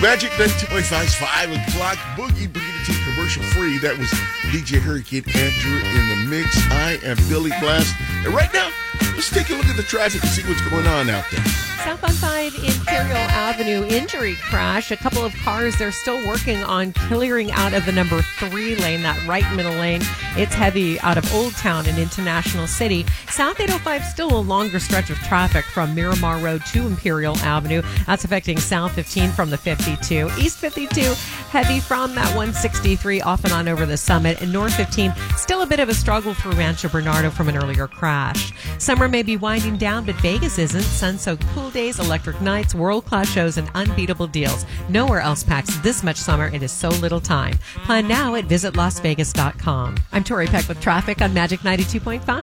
Magic 92.5's 5 o'clock Boogie Boogie commercial free. That was DJ Hurricane Andrew in the mix. I am Billy Glass. And right now, let's take a look at the traffic and see what's going on out there. South on 5 Imperial Avenue injury crash. A couple of cars, they're still working on clearing out of the number 3 lane, that right middle lane. It's heavy out of Old Town and into National City. South 805 still a longer stretch of traffic from Miramar Road to Imperial Avenue. That's affecting South 15 from the 52. East 52 heavy from that 163 off and on over the Summit. And North 15 still a bit of a struggle through Rancho Bernardo from an earlier crash. Summer may be winding down, but Vegas isn't. Sun-soaked cool days, electric nights, world-class shows, and unbeatable deals. Nowhere else packs this much summer in so little time. Plan now at visitlasvegas.com. I'm Tori Peck with traffic on Magic 92.5.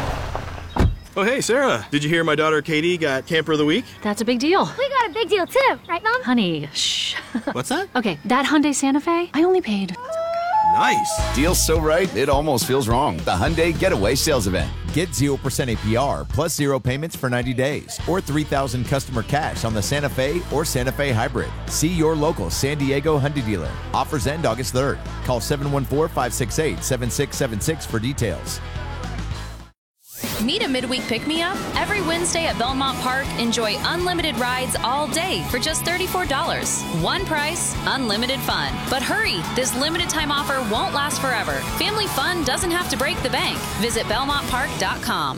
Oh, hey, Sarah. Did you hear my daughter Katie got Camper of the Week? That's a big deal. We got a big deal too, right, Mom? Honey, shh. What's that? Okay, that Hyundai Santa Fe, I only paid. Nice. Deal's so right, it almost feels wrong. The Hyundai Getaway Sales Event. Get 0% APR plus 0 payments for 90 days or $3,000 customer cash on the Santa Fe or Santa Fe Hybrid. See your local San Diego Hyundai dealer. Offers end August 3rd. Call 714-568-7676 for details. Need a midweek pick-me-up? Every Wednesday at Belmont Park, enjoy unlimited rides all day for just $34. One price, unlimited fun. But hurry, this limited time offer won't last forever. Family fun doesn't have to break the bank. Visit BelmontPark.com.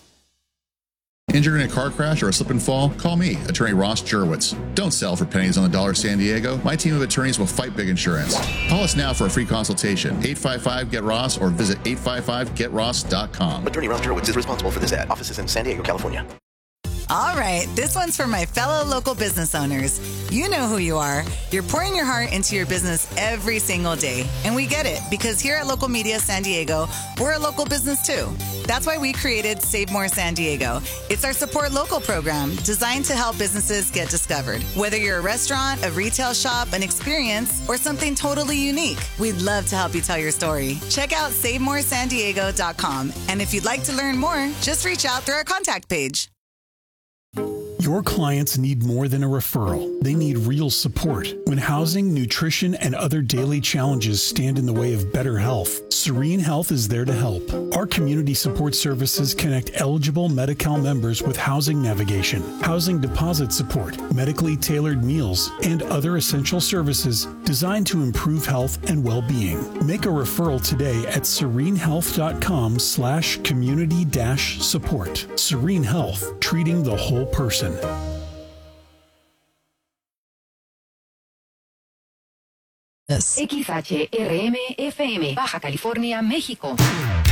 Injured in a car crash or a slip and fall? Call me, Attorney Ross Jurwitz. Don't sell for pennies on the dollar, San Diego. My team of attorneys will fight big insurance. Call us now for a free consultation. 855-GET-ROSS or visit 855getross.com. Attorney Ross Jurwitz is responsible for this ad. Office is in San Diego, California. All right, this one's for my fellow local business owners. You know who you are. You're pouring your heart into your business every single day. And we get it, because here at Local Media San Diego, we're a local business too. That's why we created Save More San Diego. It's our support local program designed to help businesses get discovered. Whether you're a restaurant, a retail shop, an experience, or something totally unique, we'd love to help you tell your story. Check out SaveMoreSanDiego.com. And if you'd like to learn more, just reach out through our contact page. Your clients need more than a referral. They need real support. When housing, nutrition, and other daily challenges stand in the way of better health, Serene Health is there to help. Our community support services connect eligible Medi-Cal members with housing navigation, housing deposit support, medically tailored meals, and other essential services designed to improve health and well-being. Make a referral today at serenehealth.com/community-support. Serene Health, treating the whole person. XHRM FM, Baja California, México.